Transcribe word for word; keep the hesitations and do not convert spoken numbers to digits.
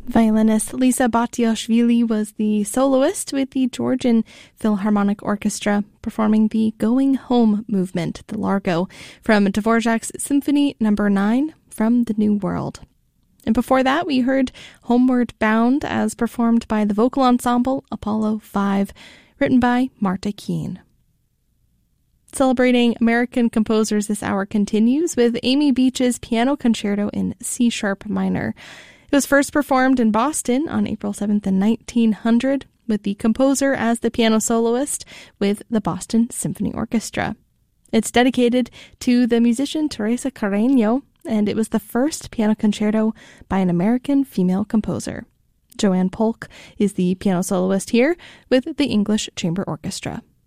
Violinist Lisa Batiashvili was the soloist with the Georgian Philharmonic Orchestra, performing the Going Home movement, the Largo, from Dvorak's Symphony Number nine from the New World. And before that, we heard Homeward Bound as performed by the vocal ensemble Apollo five, written by Marta Keene. Celebrating American composers this hour continues with Amy Beach's Piano Concerto in C-sharp minor. It was first performed in Boston on April seventh in nineteen hundred, with the composer as the piano soloist with the Boston Symphony Orchestra. It's dedicated to the musician Teresa Carreño, and it was the first piano concerto by an American female composer. Joanne Polk is the piano soloist here with the English Chamber Orchestra.